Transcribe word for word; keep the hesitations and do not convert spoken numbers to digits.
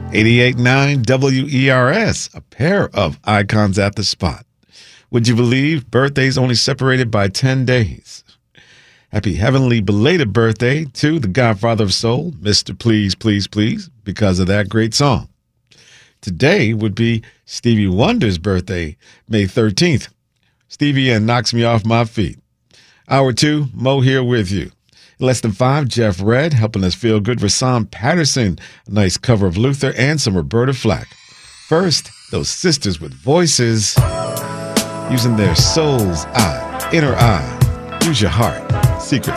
eighty-eight point nine W E R S, a pair of icons at the spot. Would you believe birthdays only separated by ten days? Happy heavenly belated birthday to the Godfather of Soul, Mister Please, Please, Please, because of that great song. Today would be Stevie Wonder's birthday, May thirteenth. Stevie and Knocks Me Off My Feet. Hour two, Mo here with you. Less than five, Jeff Redd helping us feel good. Rasan Patterson, a nice cover of Luther, and some Roberta Flack. First, those sisters with voices using their soul's eye, inner eye. Use your heart. Secret.